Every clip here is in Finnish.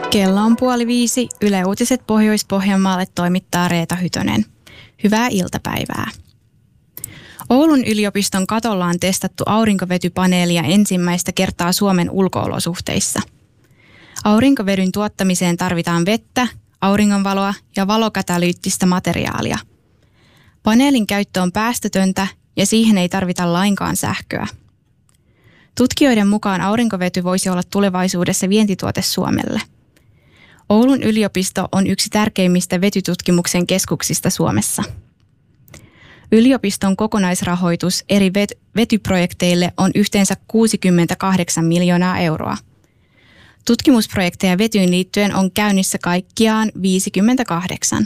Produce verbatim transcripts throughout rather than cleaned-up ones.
Kello on puoli viisi. Yle Uutiset Pohjois-Pohjanmaalle toimittaa Reeta Hytönen. Hyvää iltapäivää. Oulun yliopiston katolla on testattu aurinkovetypaneelia ensimmäistä kertaa Suomen ulko-olosuhteissa. Aurinkovedyn tuottamiseen tarvitaan vettä, auringonvaloa ja valokatalyyttistä materiaalia. Paneelin käyttö on päästötöntä ja siihen ei tarvita lainkaan sähköä. Tutkijoiden mukaan aurinkovety voisi olla tulevaisuudessa vientituote Suomelle. Oulun yliopisto on yksi tärkeimmistä vetytutkimuksen keskuksista Suomessa. Yliopiston kokonaisrahoitus eri vet- vetyprojekteille on yhteensä kuusikymmentäkahdeksan miljoonaa euroa. Tutkimusprojekteja vetyyn liittyen on käynnissä kaikkiaan viisikymmentäkahdeksan.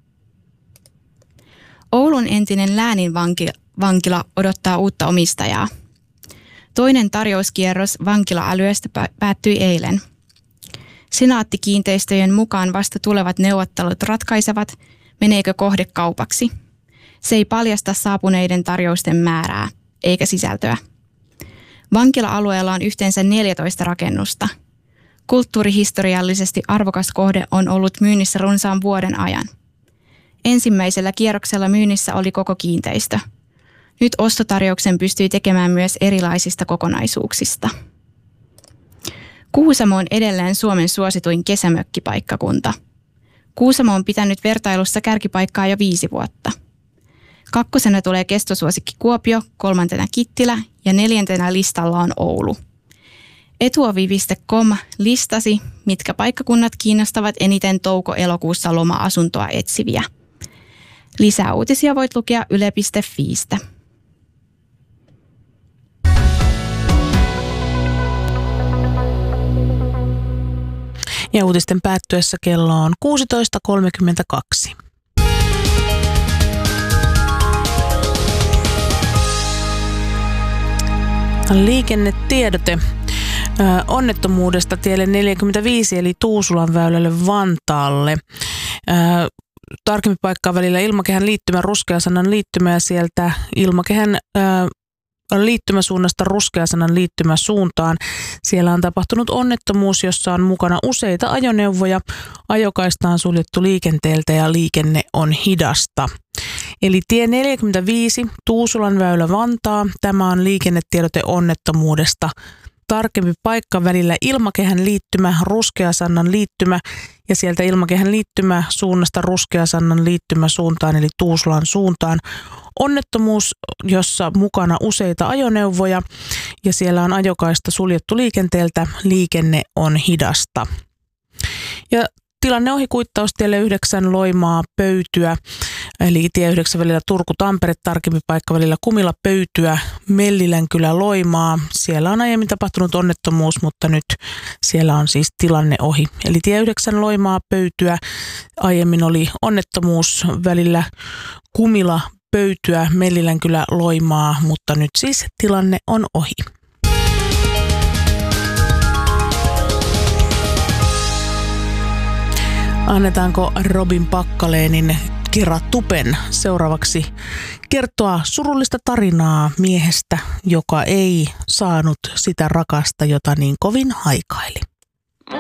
Oulun entinen lääninvankila odottaa uutta omistajaa. Toinen tarjouskierros vankila-alueesta päättyi eilen. Senaatti-kiinteistöjen mukaan vasta tulevat neuvottelut ratkaisevat, meneekö kohde kaupaksi. Se ei paljasta saapuneiden tarjousten määrää, eikä sisältöä. Vankila-alueella on yhteensä neljätoista rakennusta. Kulttuurihistoriallisesti arvokas kohde on ollut myynnissä runsaan vuoden ajan. Ensimmäisellä kierroksella myynnissä oli koko kiinteistö. Nyt ostotarjouksen pystyy tekemään myös erilaisista kokonaisuuksista. Kuusamo on edelleen Suomen suosituin kesämökkipaikkakunta. Kuusamo on pitänyt vertailussa kärkipaikkaa jo viisi vuotta. Kakkosena tulee kestosuosikki Kuopio, kolmantena Kittilä ja neljäntenä listalla on Oulu. Etuovi piste com listasi, mitkä paikkakunnat kiinnostavat eniten touko-elokuussa loma-asuntoa etsiviä. Lisää uutisia voit lukea yle piste fiistä. Ja uutisten päättyessä kello on kuusitoista kolmekymmentäkaksi. Liikennetiedote onnettomuudesta tielle neljäkymmentäviisi eli Tuusulan väylälle Vantaalle. Tarkempi paikkaa välillä Ilmakehän liittymä, Ruskeasannan liittymä ja sieltä Ilmakehän liittymäsuunnasta Ruskeasannan liittymäsuuntaan. Siellä on tapahtunut onnettomuus, jossa on mukana useita ajoneuvoja. Ajokaista on suljettu liikenteeltä ja liikenne on hidasta. Eli tie neljäkymmentäviisi, Tuusulan väylä Vantaa. Tämä on liikennetiedote onnettomuudesta. Tarkempi paikka välillä Ilmakehän liittymä, Ruskeasannan liittymä ja sieltä Ilmakehän liittymä suunnasta Ruskeasannan liittymä suuntaan eli Tuusulan suuntaan. Onnettomuus, jossa mukana useita ajoneuvoja ja siellä on ajokaista suljettu liikenteeltä, liikenne on hidasta. Ja tilanne ohikuittaustielle yhdeksän Loimaa Pöytyä, eli tie yhdeksän välillä Turku-Tampere, tarkempi paikka välillä Kumila Pöytyä, Mellilänkylä Loimaa. Siellä on aiemmin tapahtunut onnettomuus, mutta nyt siellä on siis tilanne ohi. Eli tie yhdeksän Loimaa Pöytyä, aiemmin oli onnettomuus välillä Kumila Pöytyä, Mellilänkylä Loimaa, mutta nyt siis tilanne on ohi. Annetaanko Robin Packalénin Kera Tupen seuraavaksi kertoa surullista tarinaa miehestä, joka ei saanut sitä rakasta, jota niin kovin haikaili.